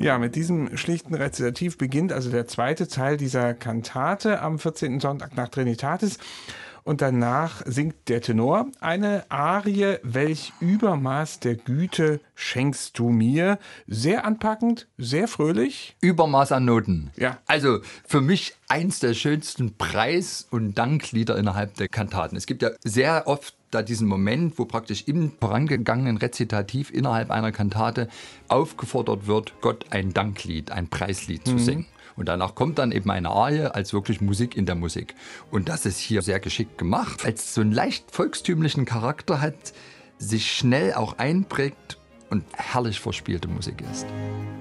Ja, mit diesem schlichten Rezitativ beginnt also der zweite Teil dieser Kantate am 14. Sonntag nach Trinitatis. Und danach singt der Tenor eine Arie, welch Übermaß der Güte schenkst du mir. Sehr anpackend, sehr fröhlich. Übermaß an Noten. Ja. Also für mich eins der schönsten Preis- und Danklieder innerhalb der Kantaten. Es gibt ja sehr oft da diesen Moment, wo praktisch im vorangegangenen Rezitativ innerhalb einer Kantate aufgefordert wird, Gott ein Danklied, ein Preislied zu singen. Und danach kommt dann eben eine Arie als wirklich Musik in der Musik. Und das ist hier sehr geschickt gemacht, weil es so einen leicht volkstümlichen Charakter hat, sich schnell auch einprägt und herrlich verspielte Musik ist.